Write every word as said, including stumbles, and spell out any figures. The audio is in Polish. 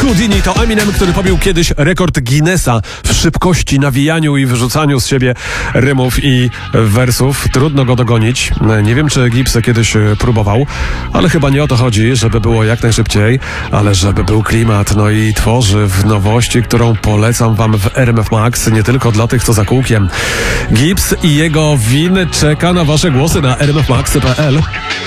Houdini to Eminem, który pobił kiedyś rekord Guinnessa w szybkości nawijaniu i wyrzucaniu z siebie rymów i wersów. Trudno go dogonić. Nie wiem, czy Gibbs kiedyś próbował, ale chyba nie o to chodzi, żeby było jak najszybciej, ale żeby był klimat. No i tworzy w nowości, którą polecam wam w R M F Max, nie tylko dla tych, co za kółkiem. Gibbs i jego win czeka na wasze głosy na r m f max kropka p l.